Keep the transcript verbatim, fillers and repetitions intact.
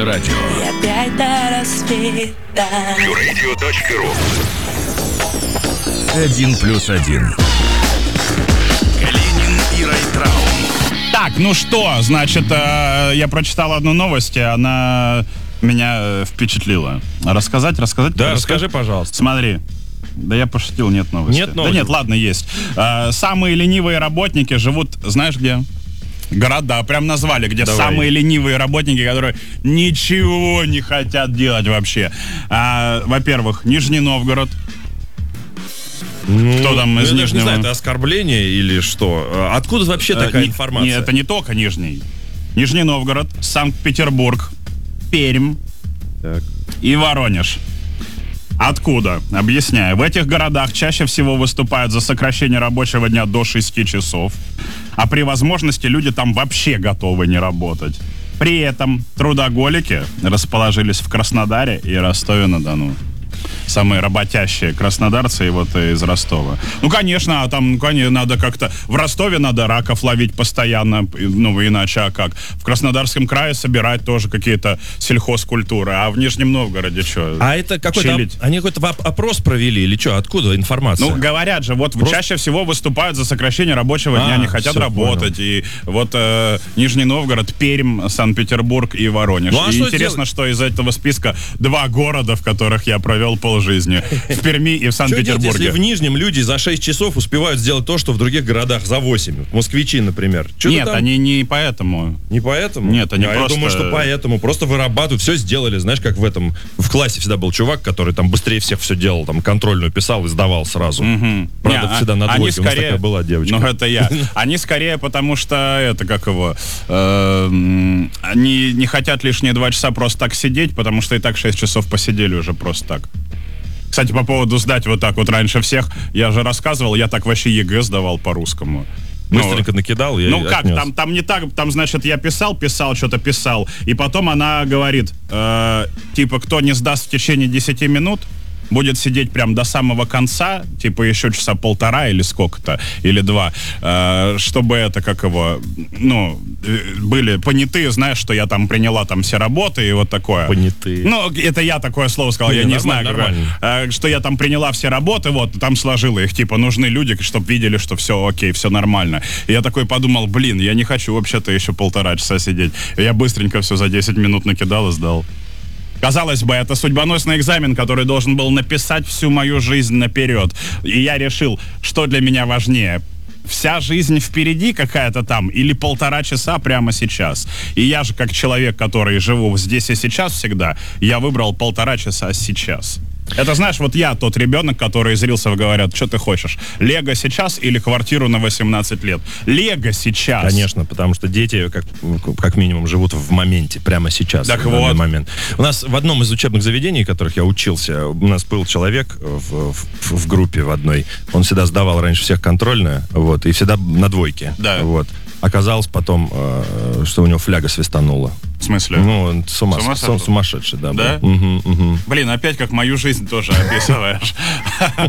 Русское радио. И опять до рассвета. Радио точка ру. Один плюс один. Калинин и Райtraum. Так, ну что, значит, э, я прочитал одну новость, и она меня впечатлила. Рассказать, рассказать? Да, рассказать? расскажи, пожалуйста. Смотри. Да я пошутил, нет новости. Нет новости? Да нет, ладно, есть. Э, самые ленивые работники живут, знаешь где? Города, прям назвали, где Давай. самые ленивые работники, которые ничего не хотят делать вообще. А, во-первых, Нижний Новгород. Ну, Кто там из я даже не Нижнего? знаю, это оскорбление или что? Откуда вообще такая Э, не- информация? Не, это не только Нижний. Нижний Новгород, Санкт-Петербург, Пермь Так. и Воронеж. Откуда? Объясняю. В этих городах чаще всего выступают за сокращение рабочего дня до шести часов, а при возможности люди там вообще готовы не работать. При этом трудоголики расположились в Краснодаре и Ростове-на-Дону. Самые работящие краснодарцы и вот из Ростова. Ну, конечно, а там, конечно, надо как-то... В Ростове надо раков ловить постоянно, ну, иначе, а как? В Краснодарском крае собирать тоже какие-то сельхозкультуры, а в Нижнем Новгороде что? А это какой-то... Чилить. Они какой-то оп- опрос провели или что? Откуда информация? Ну, говорят же, вот Просто- чаще всего выступают за сокращение рабочего дня, А, не хотят всё, работать. И вот э, Нижний Новгород, Пермь, Санкт-Петербург и Воронеж. Ну, а и что интересно, делать? что из этого списка два города, в которых я провел полжизни. В Перми и в Что делать, Санкт-Петербурге. если в Нижнем люди за шесть часов успевают сделать то, что в других городах за восемь? Москвичи, например. Чё-то Нет, там они не поэтому. Не поэтому? Нет, они а просто- Я думаю, что поэтому. Просто вырабатывают, все сделали. Знаешь, как в этом... В классе всегда был чувак, который там быстрее всех все делал, там контрольную писал и сдавал сразу. Правда, Не, всегда на они двойке. У нас такая была девочка. Ну, это я. Они скорее потому, что это, как его, эм, они не хотят лишние два часа просто так сидеть, потому что и так шесть часов посидели уже просто так. Кстати, по поводу сдать вот так вот раньше всех, я же рассказывал, я так вообще ЕГЭ сдавал по-русскому. Ну, Быстренько накидал, я Ну и как, отнес. там, там не так, там, значит, я писал, писал, что-то писал, и потом она говорит, э, типа, кто не сдаст в течение десяти минут, будет сидеть прям до самого конца, типа еще часа полтора или сколько-то, или два, э, чтобы это, как его, ну, э, были понятые, знаешь, что я там приняла там все работы и вот такое. Понятые. Ну, это я такое слово сказал, Не, я не нормально, знаю, какое. нормально. Э, что я там приняла все работы, вот, там сложила их, типа, нужны люди, чтобы видели, что все окей, все нормально. И я такой подумал, блин, я не хочу вообще-то еще полтора часа сидеть. И я быстренько все за десять минут накидал и сдал. Казалось бы, это судьбоносный экзамен, который должен был написать всю мою жизнь наперед. И я решил, что для меня важнее. Вся жизнь впереди какая-то там или полтора часа прямо сейчас. И я же, как человек, который живу здесь и сейчас всегда, я выбрал полтора часа сейчас. Это, знаешь, вот я тот ребенок, который из рилсов говорят, что ты хочешь, Лего сейчас или квартиру на восемнадцать лет? Лего сейчас. Конечно, потому что дети, как, как минимум, живут в моменте, прямо сейчас. Так в данный вот. момент. У нас в одном из учебных заведений, в которых я учился, у нас был человек в, в, в группе в одной. Он всегда сдавал раньше всех контрольное, вот, и всегда на двойке. Да. Вот. Оказалось потом, э, что у него фляга свистанула. В смысле? Ну, он с ума, С ума с- сошел? сумасшедший, да. Да? был. Мгм, мгм. Блин, опять как мою жизнь тоже описываешь.